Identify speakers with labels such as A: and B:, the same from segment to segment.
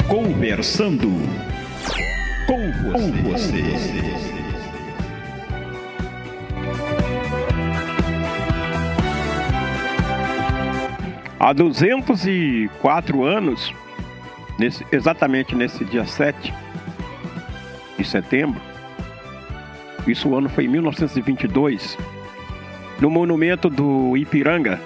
A: Conversando com você. Há 204 anos, exatamente nesse dia 7 de setembro, isso o ano foi em 1922, no monumento do Ipiranga,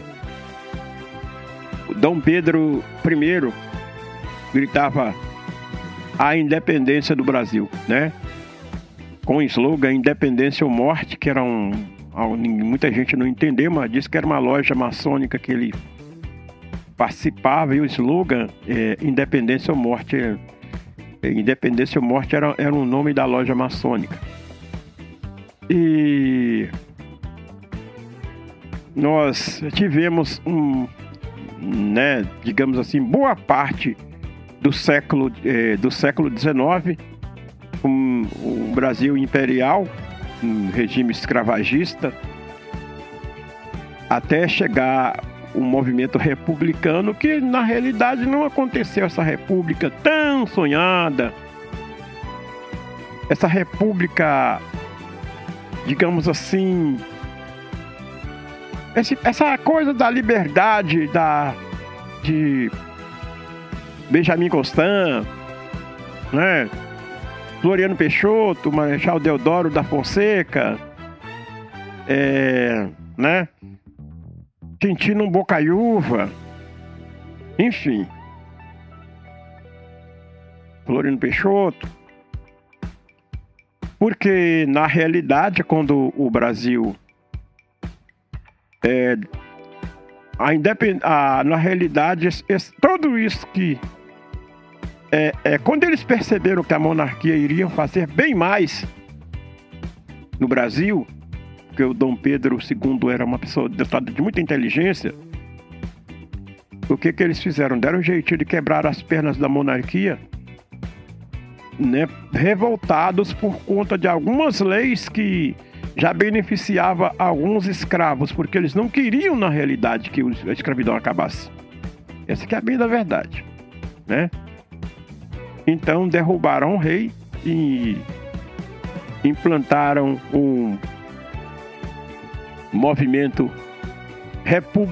A: Dom Pedro I gritava a independência do Brasil, né? Com o slogan Independência ou Morte, que era muita gente não entendeu, mas disse que era uma loja maçônica que ele participava, e o slogan Independência ou Morte. Independência ou Morte era o nome da loja maçônica. E nós tivemos digamos assim, boa parte do século XIX, o Brasil imperial, um regime escravagista, até chegar o movimento republicano, que na realidade não aconteceu essa república tão sonhada, essa república, digamos assim, essa coisa da liberdade de Benjamin Constant, né? Floriano Peixoto, Marechal Deodoro da Fonseca, né? Quintino Bocaiúva, enfim, Floriano Peixoto, porque na realidade, quando o Brasil na realidade, tudo isso que quando eles perceberam que a monarquia iria fazer bem mais no Brasil, porque o Dom Pedro II era uma pessoa dotada de muita inteligência, o que eles fizeram? Deram um jeitinho de quebrar as pernas da monarquia, né? Revoltados por conta de algumas leis que já beneficiava alguns escravos, porque eles não queriam, na realidade, que a escravidão acabasse. Essa que é a bem da verdade, né? Então derrubaram o rei e implantaram um movimento republicano